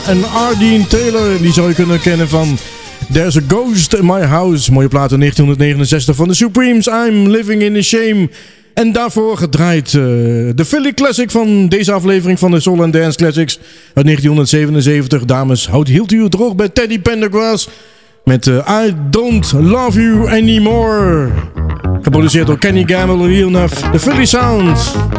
En Ardeen Taylor, die zou je kunnen kennen van There's a Ghost in My House. Mooie plaat in 1969 van de Supremes, I'm Living in a Shame. En daarvoor gedraaid de Philly Classic van deze aflevering van de Soul and Dance Classics uit 1977. Dames, hield u het droog bij Teddy Pendergrass met I Don't Love You Anymore. Geproduceerd door Kenny Gamble en Lil Nuff, de Philly Sound.